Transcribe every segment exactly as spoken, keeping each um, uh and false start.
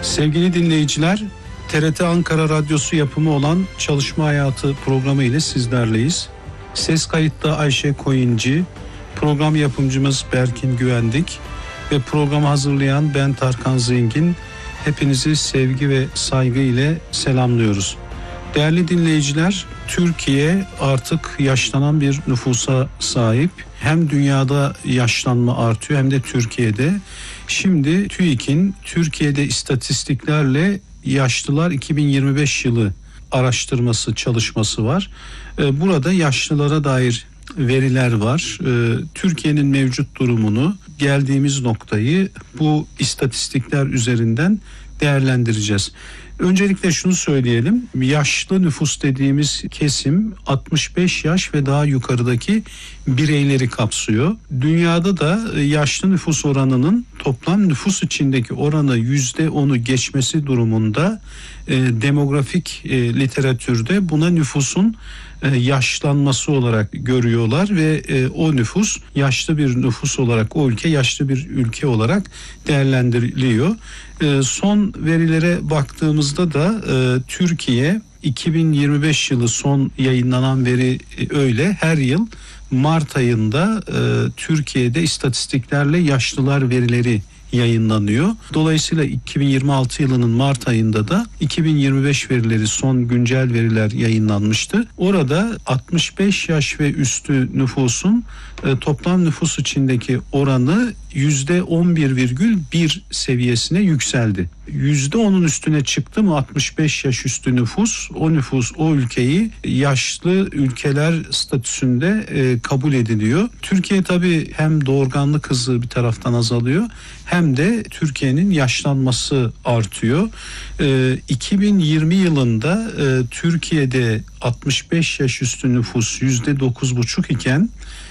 Sevgili dinleyiciler, T R T Ankara Radyosu yapımı olan Çalışma Hayatı programı ile sizlerleyiz. Ses kayıtta Ayşe Koyuncu, program yapımcımız Berkin Güvendik ve programı hazırlayan ben Tarkan Zengin. Hepinizi sevgi ve saygı ile selamlıyoruz. Değerli dinleyiciler, Türkiye artık yaşlanan bir nüfusa sahip. Hem dünyada yaşlanma artıyor hem de Türkiye'de. Şimdi TÜİK'in Türkiye'de istatistiklerle yaşlılar iki bin yirmi beş yılı araştırması, çalışması var. Burada yaşlılara dair veriler var. Türkiye'nin mevcut durumunu, geldiğimiz noktayı bu istatistikler üzerinden değerlendireceğiz. Öncelikle şunu söyleyelim. Yaşlı nüfus dediğimiz kesim altmış beş yaş ve daha yukarıdaki bireyleri kapsıyor. Dünyada da yaşlı nüfus oranının toplam nüfus içindeki oranı yüzde onu geçmesi durumunda e, demografik e, literatürde buna nüfusun e, yaşlanması olarak görüyorlar ve e, o nüfus yaşlı bir nüfus olarak, o ülke yaşlı bir ülke olarak değerlendiriliyor. E, son verilere baktığımızda da e, Türkiye iki bin yirmi beş yılı son yayınlanan veri e, öyle her yıl Mart ayında e, Türkiye'de istatistiklerle yaşlılar verileri yayınlanıyor. Dolayısıyla iki bin yirmi altı yılının Mart ayında da iki bin yirmi beş verileri, son güncel veriler yayınlanmıştı. Orada altmış beş yaş ve üstü nüfusun e, toplam nüfus içindeki oranı yüzde on bir virgül bir seviyesine yükseldi. yüzde onun üstüne çıktı mı altmış beş yaş üstü nüfus, o nüfus o ülkeyi yaşlı ülkeler statüsünde e, kabul ediliyor. Türkiye tabii hem doğurganlık hızı bir taraftan azalıyor hem de Türkiye'nin yaşlanması artıyor. E, iki bin yirmi yılında e, Türkiye'de altmış beş yaş üstü nüfus yüzde dokuz buçuk iken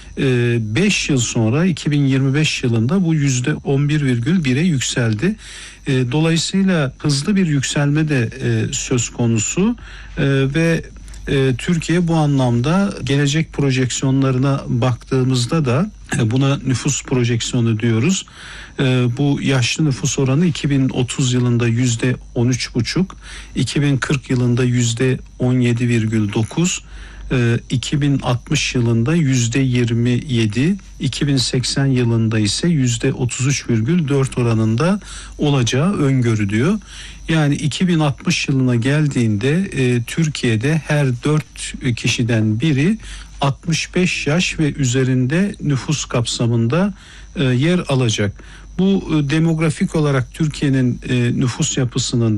beş yıl sonra iki bin yirmi beş yılında bu yüzde on bir virgül bire yükseldi. Dolayısıyla hızlı bir yükselme de söz konusu ve Türkiye bu anlamda gelecek projeksiyonlarına baktığımızda da buna nüfus projeksiyonu diyoruz. Bu yaşlı nüfus oranı iki bin otuz yılında yüzde on üç buçuk, iki bin kırk yılında yüzde on yedi virgül dokuz, iki bin altmış yılında yüzde yirmi yedi, iki bin seksen yılında ise yüzde otuz üç virgül dört oranında olacağı öngörülüyor. Yani iki bin altmış yılına geldiğinde e, Türkiye'de her dört kişiden biri altmış beş yaş ve üzerinde nüfus kapsamında e, yer alacak. Bu e, demografik olarak Türkiye'nin e, nüfus yapısının